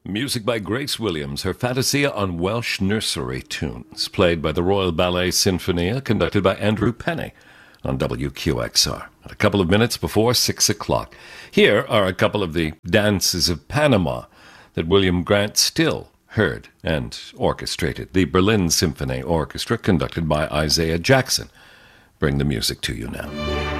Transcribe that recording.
Music by Grace Williams, her Fantasia on Welsh nursery tunes, played by the Royal Ballet Sinfonia, conducted by Andrew Penny on WQXR. At a couple of minutes before 6 o'clock. Here are a couple of the dances of Panama that William Grant Still heard and orchestrated. The Berlin Symphony Orchestra, conducted by Isaiah Jackson. Bring the music to you now.